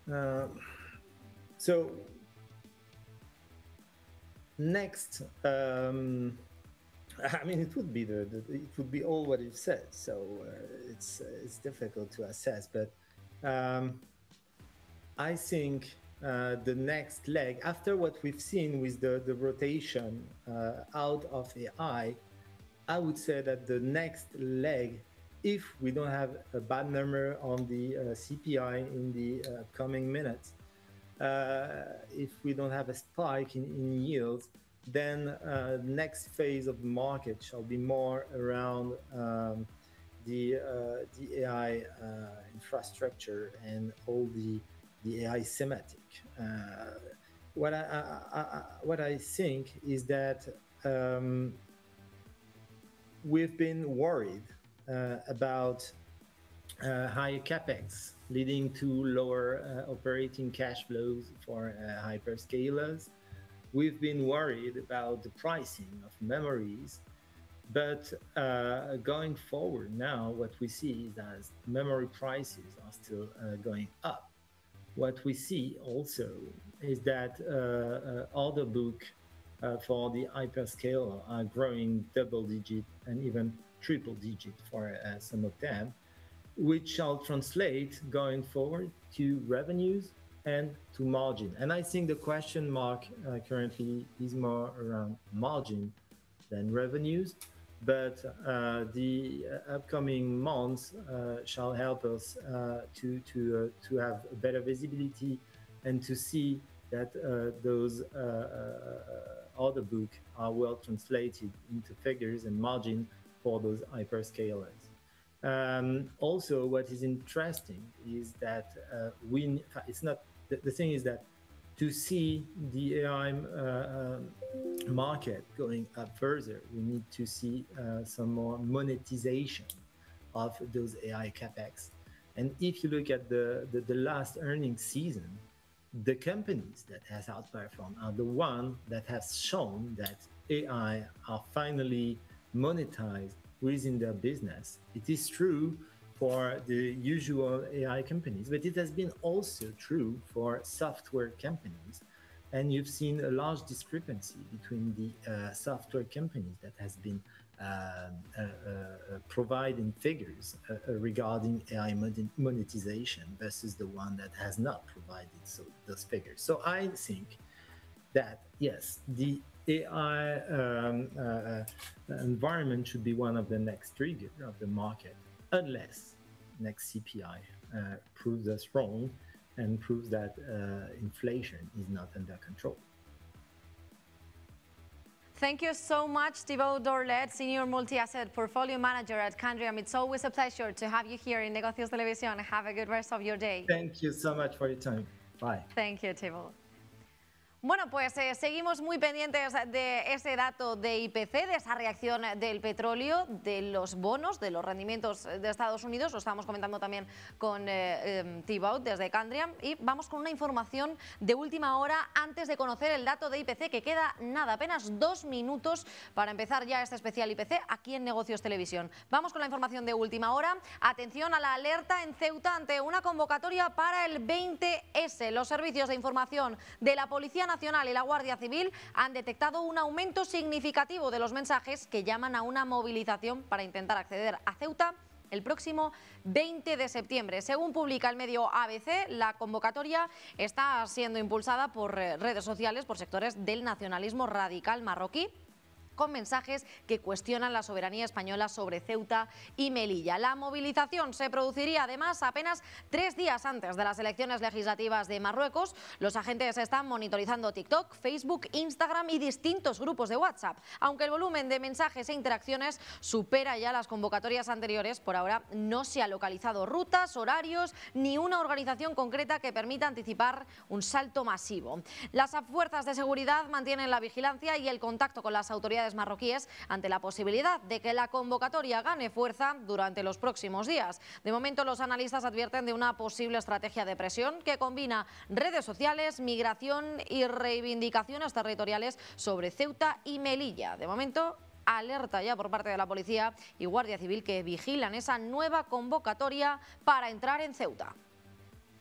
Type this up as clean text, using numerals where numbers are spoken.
So next, I mean, it would be it would be all what it says. So it's difficult to assess, but I think the next leg, after what we've seen with the rotation out of AI, I would say that the next leg, if we don't have a bad number on the CPI in the coming minutes, if we don't have a spike in yields, then next phase of the market shall be more around the AI infrastructure and all the AI thematic. What I think is that we've been worried about higher capex leading to lower operating cash flows for hyperscalers. We've been worried about the pricing of memories, but going forward now, what we see is that memory prices are still going up. What we see also is that order book for the hyperscaler are growing double-digit and even triple-digit for some of them, which shall translate going forward to revenues and to margin. And I think the question mark currently is more around margin than revenues, but the upcoming months shall help us to have better visibility and to see that those order book are well translated into figures and margin for those hyperscalers. Also, what is interesting is that it's not the thing is that to see the AI market going up further, we need to see some more monetization of those AI capex. And if you look at the last earnings season, the companies that has outperformed are the ones that have shown that AI are finally monetized within their business. It is true for the usual AI companies, but it has been also true for software companies. And you've seen a large discrepancy between the software companies that has been providing figures regarding AI monetization versus the one that has not provided those figures. So I think that, yes, the AI environment should be one of the next triggers of the market, unless next CPI proves us wrong and proves that inflation is not under control. Thank you so much, Thibaut Dorlet, Senior Multi-Asset Portfolio Manager at Candriam. It's always a pleasure to have you here in Negocios Televisión. Have a good rest of your day. Thank you so much for your time. Bye. Thank you, Thibaut. Bueno, pues seguimos muy pendientes de ese dato de IPC, de esa reacción del petróleo, de los bonos, de los rendimientos de Estados Unidos. Lo estábamos comentando también con Thibaut desde Candriam. Y vamos con una información de última hora antes de conocer el dato de IPC, que queda nada, apenas 2 minutos para empezar ya este especial IPC aquí en Negocios Televisión. Vamos con la información de última hora. Atención a la alerta en Ceuta ante una convocatoria para el 20S. Los servicios de información de la Policía Nacional y la Guardia Civil han detectado un aumento significativo de los mensajes que llaman a una movilización para intentar acceder a Ceuta el próximo 20 de septiembre. Según publica el medio ABC, la convocatoria está siendo impulsada por redes sociales, por sectores del nacionalismo radical marroquí, con mensajes que cuestionan la soberanía española sobre Ceuta y Melilla. La movilización se produciría además apenas 3 días antes de las elecciones legislativas de Marruecos. Los agentes están monitorizando TikTok, Facebook, Instagram y distintos grupos de WhatsApp. Aunque el volumen de mensajes e interacciones supera ya las convocatorias anteriores, por ahora no se ha localizado rutas, horarios ni una organización concreta que permita anticipar un salto masivo. Las fuerzas de seguridad mantienen la vigilancia y el contacto con las autoridades marroquíes ante la posibilidad de que la convocatoria gane fuerza durante los próximos días. De momento, los analistas advierten de una posible estrategia de presión que combina redes sociales, migración y reivindicaciones territoriales sobre Ceuta y Melilla. De momento, alerta ya por parte de la Policía y Guardia Civil que vigilan esa nueva convocatoria para entrar en Ceuta.